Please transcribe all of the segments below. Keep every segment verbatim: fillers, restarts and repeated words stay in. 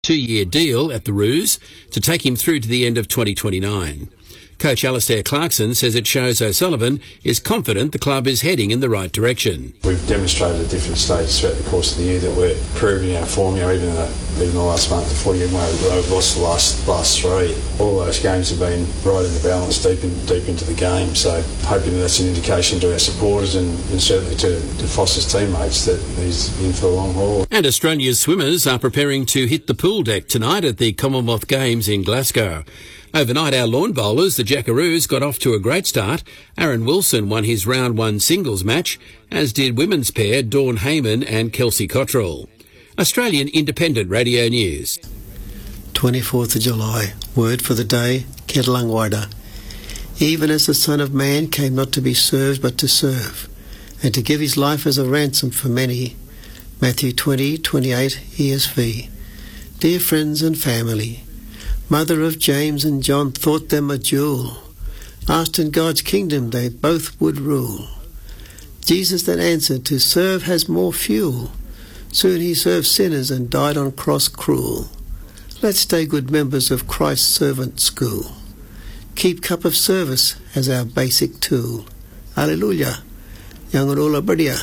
two-year deal at the Roos to take him through to the end of twenty twenty-nine. Coach Alistair Clarkson says it shows O'Sullivan is confident the club is heading in the right direction. We've demonstrated at different stages throughout the course of the year that we're improving our form. You know, even in the, even the last month, the forty game we've lost the last last three. All those games have been right in the balance, deep in, deep into the game. So hoping that that's an indication to our supporters and, and certainly to, to Foster's teammates that he's in for the long haul. And Australia's swimmers are preparing to hit the pool deck tonight at the Commonwealth Games in Glasgow. Overnight, our lawn bowlers, the Jackaroos, got off to a great start. Aaron Wilson won his round one singles match, as did women's pair Dawn Heyman and Kelsey Cottrell. Australian Independent Radio News. twenty-fourth of July, word for the day, Kedlangwada. Even as the Son of Man came not to be served but to serve, and to give his life as a ransom for many. Matthew twenty, twenty-eight, E S V. Dear friends and family, mother of James and John thought them a jewel. Asked in God's kingdom they both would rule. Jesus then answered, to serve has more fuel. Soon he served sinners and died on cross cruel. Let's stay good members of Christ's servant school. Keep cup of service as our basic tool. Alleluia. Yangarola Bardia.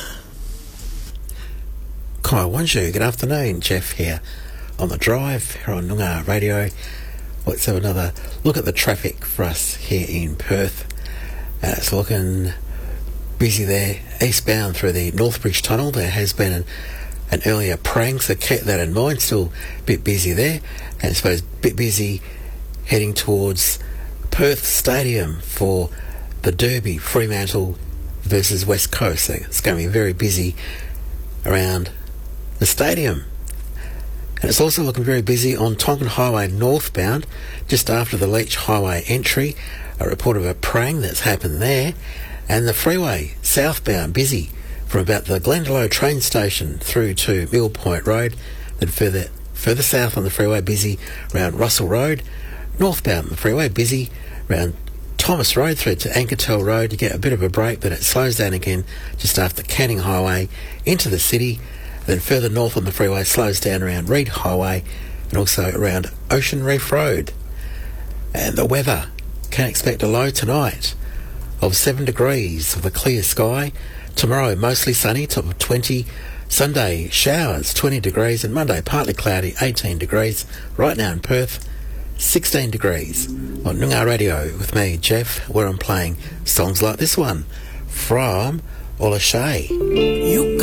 Kai Wanshu, good afternoon. Jeff here on the drive here on Noongar Radio. Let's have another look at the traffic for us here in Perth. Uh, it's looking busy there. Eastbound through the Northbridge Tunnel, there has been an, an earlier prang, so keep that in mind. Still a bit busy there. And I suppose a bit busy heading towards Perth Stadium for the Derby, Fremantle versus West Coast. So it's going to be very busy around the stadium. And it's also looking very busy on Tonkin Highway northbound, just after the Leach Highway entry. A report of a prang that's happened there. And the freeway southbound busy from about the Glendalough train station through to Mill Point Road. Then further further south on the freeway busy around Russell Road. Northbound on the freeway busy around Thomas Road through to Ankertel Road. You get a bit of a break, but it slows down again just after Canning Highway into the city. Then further north on the freeway slows down around Reed Highway and also around Ocean Reef Road. And the weather, can expect a low tonight of seven degrees with a clear sky. Tomorrow mostly sunny, top of twenty. Sunday showers, twenty degrees, and Monday partly cloudy, eighteen degrees. Right now in Perth, sixteen degrees. On Noongar Radio with me, Jeff, where I'm playing songs like this one from Ola Shay. You